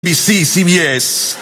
ABC, CBS.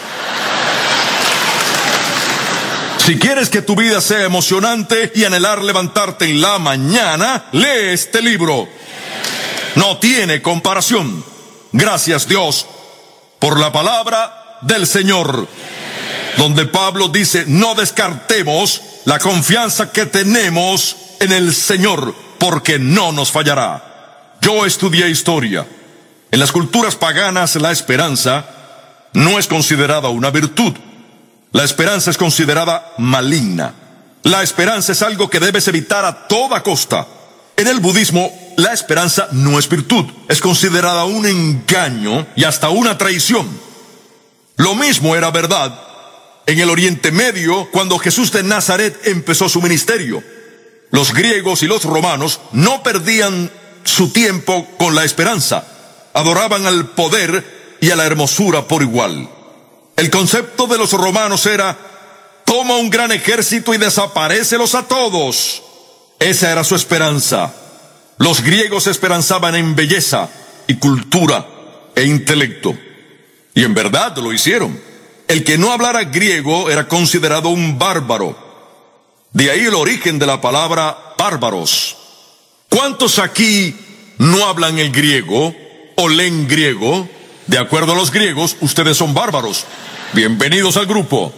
Si quieres que tu vida sea emocionante y anhelar levantarte en la mañana, lee este libro. No tiene comparación. Gracias, Dios, por la palabra del Señor, donde Pablo dice: no descartemos la confianza que tenemos en el Señor, porque no nos fallará. Yo estudié historia. En las culturas paganas, la esperanza no es considerada una virtud. La esperanza es considerada maligna. La esperanza es algo que debes evitar a toda costa. En el budismo, la esperanza no es virtud. Es considerada un engaño y hasta una traición. Lo mismo era verdad en el Oriente Medio cuando Jesús de Nazaret empezó su ministerio. Los griegos y los romanos no perdían su tiempo con la esperanza. Adoraban al poder y a la hermosura por igual. El concepto de los romanos era: toma un gran ejército y desaparécelos a todos. Esa era su esperanza. Los griegos esperanzaban en belleza y cultura e intelecto. Y en verdad lo hicieron. El que no hablara griego era considerado un bárbaro. De ahí el origen de la palabra bárbaros. ¿Cuántos aquí no hablan el griego o leen griego? De acuerdo a los griegos, ustedes son bárbaros. Bienvenidos al grupo.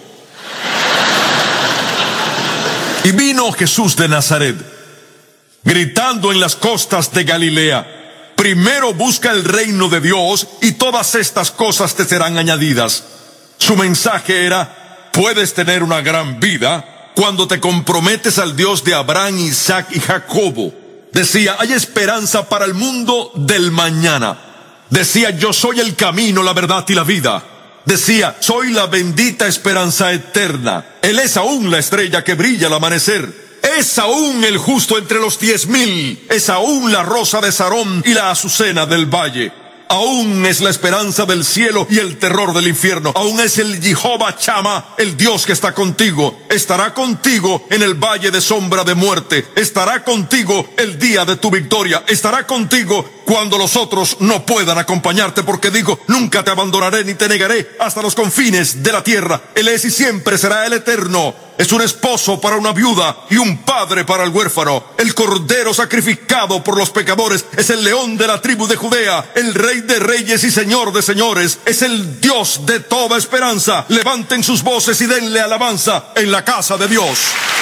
Y vino Jesús de Nazaret, gritando en las costas de Galilea: primero busca el reino de Dios y todas estas cosas te serán añadidas. Su mensaje era: puedes tener una gran vida cuando te comprometes al Dios de Abraham, Isaac y Jacobo. Decía: hay esperanza para el mundo del mañana. Decía: yo soy el camino, la verdad y la vida. Decía: soy la bendita esperanza eterna. Él es aún la estrella que brilla al amanecer. Es aún el justo entre los 10,000. Es aún la rosa de Sarón y la azucena del valle. Aún es la esperanza del cielo y el terror del infierno. Aún es el Jehová Chama, el Dios que está contigo. Estará contigo en el valle de sombra de muerte. Estará contigo el día de tu victoria. Estará contigo cuando los otros no puedan acompañarte, porque digo: nunca te abandonaré ni te negaré hasta los confines de la tierra. Él es y siempre será el eterno. Es un esposo para una viuda y un padre para el huérfano. El cordero sacrificado por los pecadores. Es el león de la tribu de Judea. El rey de reyes y señor de señores. Es el Dios de toda esperanza. Levanten sus voces y denle alabanza en la casa de Dios.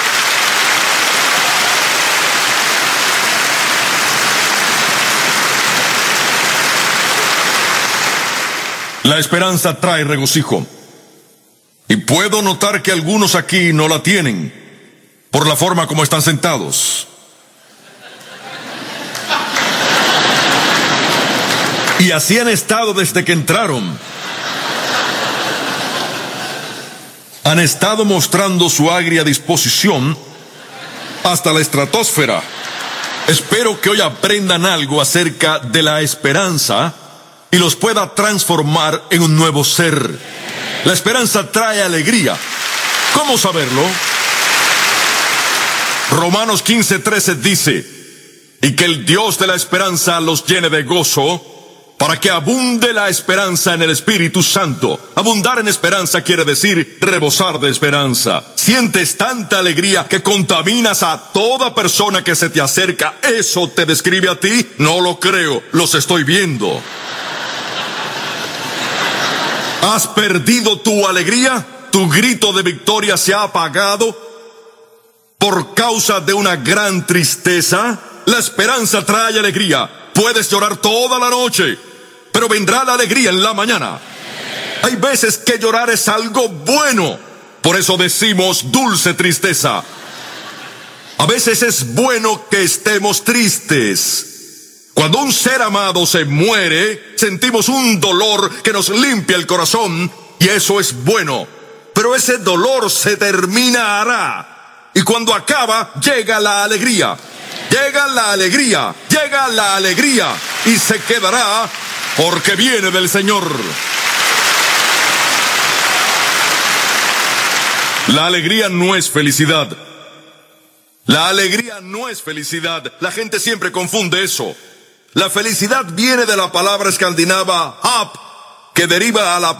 La esperanza trae regocijo. Y puedo notar que algunos aquí no la tienen, por la forma como están sentados. Y así han estado desde que entraron. Han estado mostrando su agria disposición hasta la estratosfera. Espero que hoy aprendan algo acerca de la esperanza y los pueda transformar en un nuevo ser. La esperanza trae alegría. ¿Cómo saberlo? Romanos 15:13 dice: y que el Dios de la esperanza los llene de gozo, para que abunde la esperanza en el Espíritu Santo. Abundar en esperanza quiere decir rebosar de esperanza. Sientes tanta alegría que contaminas a toda persona que se te acerca. ¿Eso te describe a ti? No lo creo, los estoy viendo. ¿Has perdido tu alegría? ¿Tu grito de victoria se ha apagado por causa de una gran tristeza? La esperanza trae alegría. Puedes llorar toda la noche, pero vendrá la alegría en la mañana. Hay veces que llorar es algo bueno. Por eso decimos dulce tristeza. A veces es bueno que estemos tristes. Cuando un ser amado se muere, sentimos un dolor que nos limpia el corazón, y eso es bueno. Pero ese dolor se terminará, y cuando acaba, llega la alegría. Llega la alegría, llega la alegría, y se quedará porque viene del Señor. La alegría no es felicidad. La alegría no es felicidad. La gente siempre confunde eso. La felicidad viene de la palabra escandinava hap, que deriva a la